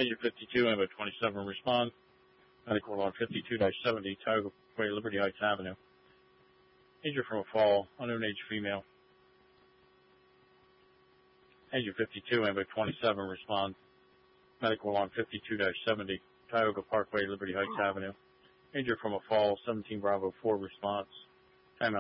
Agent 52, Ambo 27, respond. Medical alarm 52-70, Tioga Way, Liberty Heights Avenue. Injured from a fall, unknown age female. Agent 52, Ambo 27, respond. Medical alarm 52-70, Tioga Parkway, Liberty Heights Avenue. Injured from a fall, 17 Bravo 4, response.